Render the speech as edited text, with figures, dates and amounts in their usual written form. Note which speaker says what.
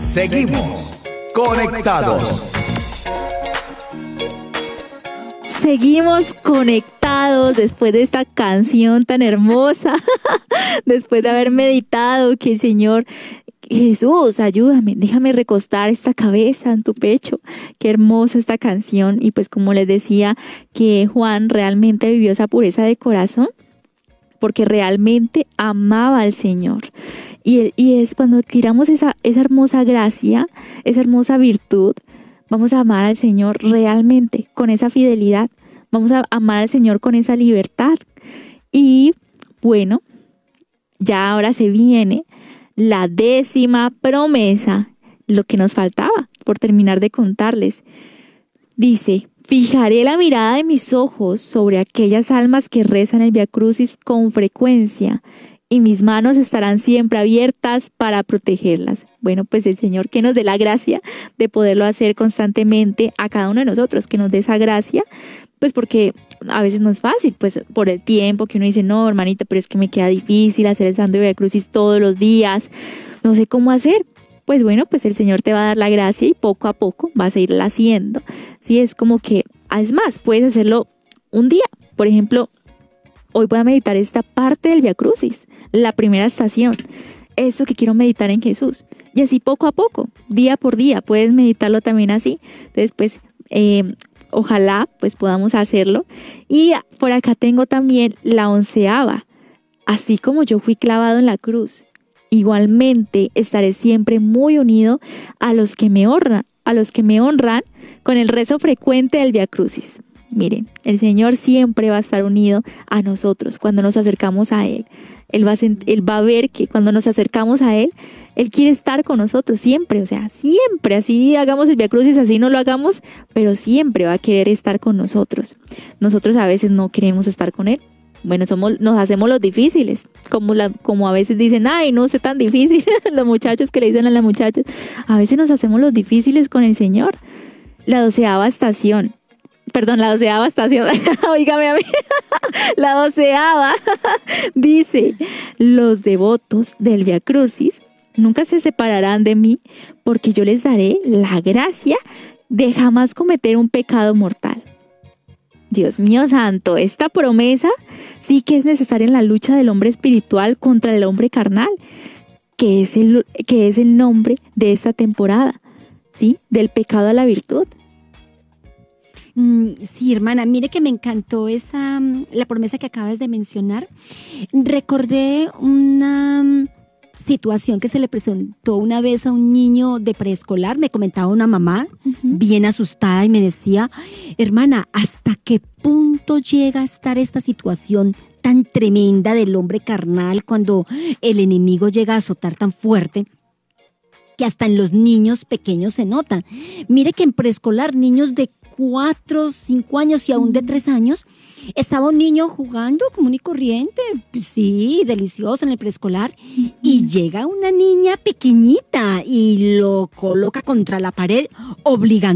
Speaker 1: Seguimos conectados.
Speaker 2: Seguimos conectados después de esta canción tan hermosa, después de haber meditado que el Señor, Jesús, ayúdame, déjame recostar esta cabeza en tu pecho. Qué hermosa esta canción. Y pues como les decía, que Juan realmente vivió esa pureza de corazón porque realmente amaba al Señor. Y es cuando tiramos esa hermosa gracia, esa hermosa virtud, vamos a amar al Señor realmente, con esa fidelidad. Vamos a amar al Señor con esa libertad. Y bueno, ya ahora se viene la 10ª promesa, lo que nos faltaba por terminar de contarles. Dice: fijaré la mirada de mis ojos sobre aquellas almas que rezan el Vía Crucis con frecuencia, y mis manos estarán siempre abiertas para protegerlas. Bueno, pues el Señor que nos dé la gracia de poderlo hacer constantemente a cada uno de nosotros, que nos dé esa gracia, pues porque a veces no es fácil, pues por el tiempo que uno dice, no, hermanita, pero es que me queda difícil hacer el Santo Vía Crucis todos los días, no sé cómo hacer. Pues bueno, pues el Señor te va a dar la gracia y poco a poco vas a irla haciendo. Sí, es como que, es más, puedes hacerlo un día. Por ejemplo, hoy voy a meditar esta parte del Vía Crucis, la primera estación, esto que quiero meditar en Jesús. Y así poco a poco, día por día, puedes meditarlo también así. Entonces, pues, ojalá pues podamos hacerlo. Y por acá tengo también la 11ª. Así como yo fui clavado en la cruz, igualmente estaré siempre muy unido a los que me honran con el rezo frecuente del Vía Crucis. Miren, el Señor siempre va a estar unido a nosotros cuando nos acercamos a Él. Él va a ver que cuando nos acercamos a Él, Él quiere estar con nosotros siempre, o sea, siempre. Así hagamos el Vía Crucis, así no lo hagamos, pero siempre va a querer estar con nosotros. Nosotros a veces no queremos estar con Él. Bueno, nos hacemos los difíciles, como a veces dicen, ay, no sé tan difícil, los muchachos que le dicen a las muchachas, a veces nos hacemos los difíciles con el Señor. La 12ª estación, oígame a mí, la 12ª dice: los devotos del Vía Crucis nunca se separarán de mí, porque yo les daré la gracia de jamás cometer un pecado mortal. Dios mío santo, esta promesa sí que es necesaria en la lucha del hombre espiritual contra el hombre carnal, que es el nombre de esta temporada, ¿sí? Del pecado a la virtud.
Speaker 3: Sí, hermana, mire que me encantó la promesa que acabas de mencionar. Recordé una situación que se le presentó una vez a un niño de preescolar. Me comentaba una mamá bien asustada y me decía: hermana, ¿hasta qué punto llega a estar esta situación tan tremenda del hombre carnal cuando el enemigo llega a azotar tan fuerte que hasta en los niños pequeños se nota? Mire que en preescolar, niños de 4, 5 años y aún de 3 años, estaba un niño jugando común y corriente, sí, delicioso en el preescolar, y llega una niña pequeñita y lo coloca contra la pared, obligando